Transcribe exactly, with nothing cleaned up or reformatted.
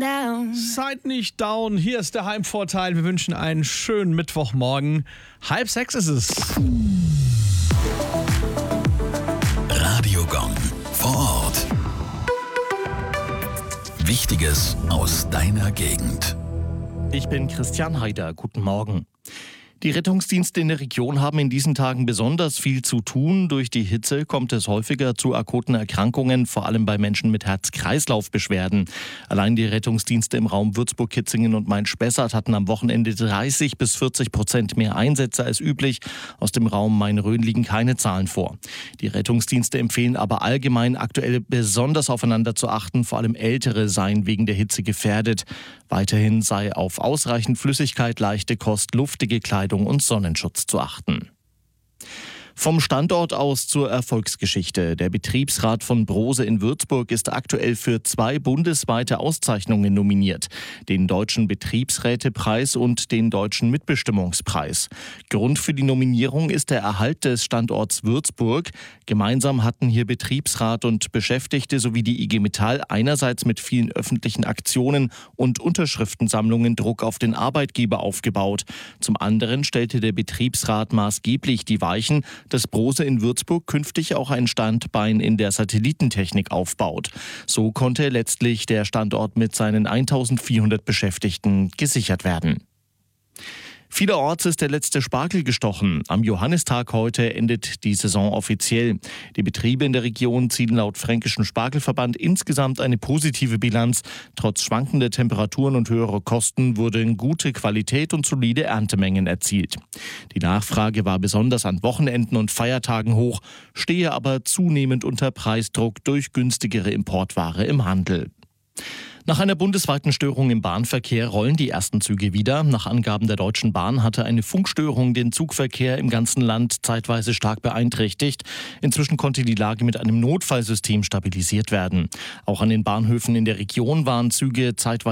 down. Seid nicht down, hier ist der Heimvorteil. Wir wünschen einen schönen Mittwochmorgen. Halb sechs ist es. Radiogong vor Ort. Wichtiges aus deiner Gegend. Ich bin Christian Haider. Guten Morgen. Die Rettungsdienste in der Region haben in diesen Tagen besonders viel zu tun. Durch die Hitze kommt es häufiger zu akuten Erkrankungen, vor allem bei Menschen mit Herz-Kreislauf-Beschwerden. Allein die Rettungsdienste im Raum Würzburg, Kitzingen und Main-Spessart hatten am Wochenende dreißig bis vierzig Prozent mehr Einsätze als üblich. Aus dem Raum Main-Rhön liegen keine Zahlen vor. Die Rettungsdienste empfehlen aber allgemein, aktuell besonders aufeinander zu achten. Vor allem Ältere seien wegen der Hitze gefährdet. Weiterhin sei auf ausreichend Flüssigkeit, leichte Kost, luftige Kleidung und Sonnenschutz zu achten. Vom Standort aus zur Erfolgsgeschichte. Der Betriebsrat von Brose in Würzburg ist aktuell für zwei bundesweite Auszeichnungen nominiert. Den Deutschen Betriebsrätepreis und den Deutschen Mitbestimmungspreis. Grund für die Nominierung ist der Erhalt des Standorts Würzburg. Gemeinsam hatten hier Betriebsrat und Beschäftigte sowie die I G Metall einerseits mit vielen öffentlichen Aktionen und Unterschriftensammlungen Druck auf den Arbeitgeber aufgebaut. Zum anderen stellte der Betriebsrat maßgeblich die Weichen, dass Brose in Würzburg künftig auch ein Standbein in der Satellitentechnik aufbaut. So konnte letztlich der Standort mit seinen eintausendvierhundert Beschäftigten gesichert werden. Vielerorts ist der letzte Spargel gestochen. Am Johannistag heute endet die Saison offiziell. Die Betriebe in der Region ziehen laut Fränkischen Spargelverband insgesamt eine positive Bilanz. Trotz schwankender Temperaturen und höherer Kosten wurden gute Qualität und solide Erntemengen erzielt. Die Nachfrage war besonders an Wochenenden und Feiertagen hoch, stehe aber zunehmend unter Preisdruck durch günstigere Importware im Handel. Nach einer bundesweiten Störung im Bahnverkehr rollen die ersten Züge wieder. Nach Angaben der Deutschen Bahn hatte eine Funkstörung den Zugverkehr im ganzen Land zeitweise stark beeinträchtigt. Inzwischen konnte die Lage mit einem Notfallsystem stabilisiert werden. Auch an den Bahnhöfen in der Region waren Züge zeitweise